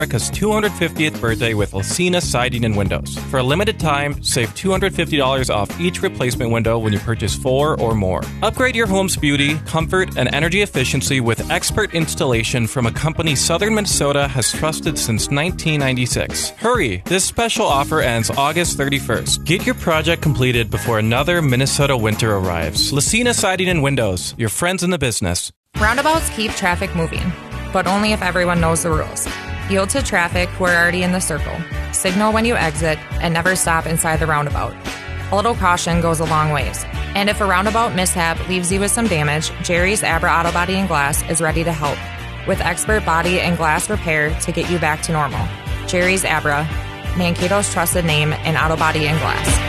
America's 250th birthday with Lucina Siding and Windows. For a limited time, save $250 off each replacement window when you purchase 4 or more. Upgrade your home's beauty, comfort, and energy efficiency with expert installation from a company Southern Minnesota has trusted since 1996. Hurry! This special offer ends August 31st. Get your project completed before another Minnesota winter arrives. Lucina Siding and Windows, your friends in the business. Roundabouts keep traffic moving, but only if everyone knows the rules. Yield to traffic who are already in the circle. Signal when you exit, and never stop inside the roundabout. A little caution goes a long ways. And if a roundabout mishap leaves you with some damage, Jerry's Abra Auto Body and Glass is ready to help, with expert body and glass repair to get you back to normal. Jerry's Abra, Mankato's trusted name in auto body and glass.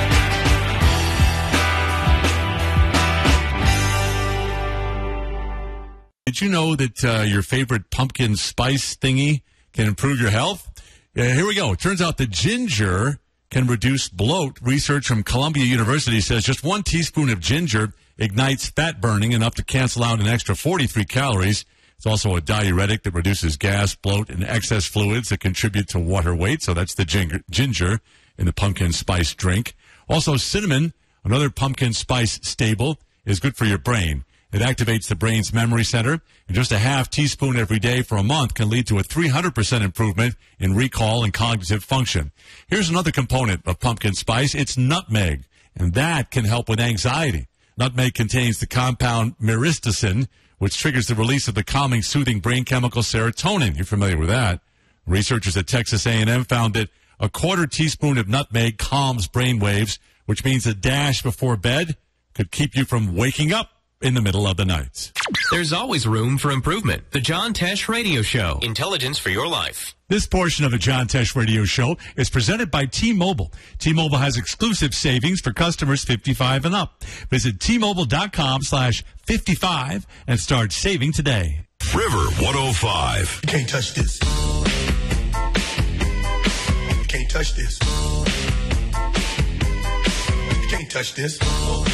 Did you know that your favorite pumpkin spice thingy can improve your health? Here we go. It turns out that ginger can reduce bloat. Research from Columbia University says just 1 teaspoon of ginger ignites fat burning enough to cancel out an extra 43 calories. It's also a diuretic that reduces gas, bloat, and excess fluids that contribute to water weight. So that's the ginger in the pumpkin spice drink. Also, cinnamon, another pumpkin spice staple, is good for your brain. It activates the brain's memory center, and just a half teaspoon every day for a month can lead to a 300% improvement in recall and cognitive function. Here's another component of pumpkin spice. It's nutmeg, and that can help with anxiety. Nutmeg contains the compound myristicin, which triggers the release of the calming, soothing brain chemical serotonin. You're familiar with that. Researchers at Texas A&M found that a quarter teaspoon of nutmeg calms brain waves, which means a dash before bed could keep you from waking up in the middle of the night. There's always room for improvement. The John Tesh Radio Show. Intelligence for your life. This portion of the John Tesh Radio Show is presented by T-Mobile. T-Mobile has exclusive savings for customers 55 and up. Visit T-Mobile.com/55 and start saving today. River 105. You can't touch this. You can't touch this. You can't touch this.